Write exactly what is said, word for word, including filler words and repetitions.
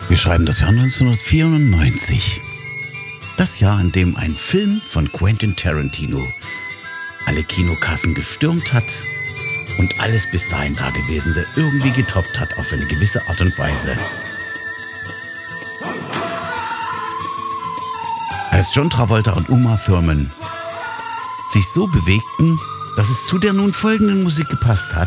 Wir schreiben das Jahr neunzehnhundertvierundneunzig. Das Jahr, in dem ein Film von Quentin Tarantino alle Kinokassen gestürmt hat und alles bis dahin Dagewesene irgendwie getoppt hat auf eine gewisse Art und Weise. Als John Travolta und Uma Thurman sich so bewegten, dass es zu der nun folgenden Musik gepasst hat,